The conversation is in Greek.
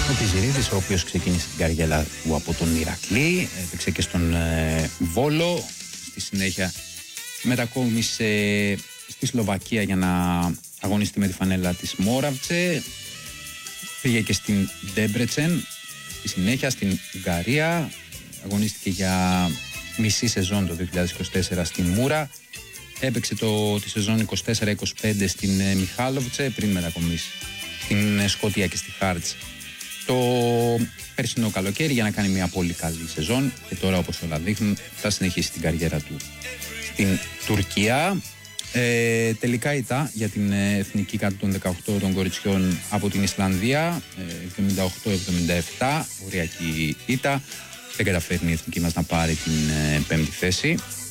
Ο Πιζηρίδης, ο οποίος ξεκίνησε την καριέρα του από τον Ηρακλή, έπαιξε και στον Βόλο. Στη συνέχεια μετακόμισε στη Σλοβακία για να αγωνιστεί με τη φανέλα της Μόραβτσε. Πήγε και στην Ντέμπρετσεν. Στη συνέχεια στην Ουγγαρία αγωνίστηκε για μισή σεζόν το 2024 στην Μούρα. Έπαιξε τη σεζόν 24-25 στην Μιχάλοβτσε πριν μετακομίσει στην Σκωτία και στη Χάρτς το περσινό καλοκαίρι για να κάνει μια πολύ καλή σεζόν, και τώρα, όπως όλα δείχνουν, θα συνεχίσει την καριέρα του στην Τουρκία. Τελικά ήττα για την εθνική κάτω των 18 των κοριτσιών από την Ισλανδία, 78-77, οριακή ήττα. Δεν καταφέρνει η εθνική μας να πάρει την 5η θέση.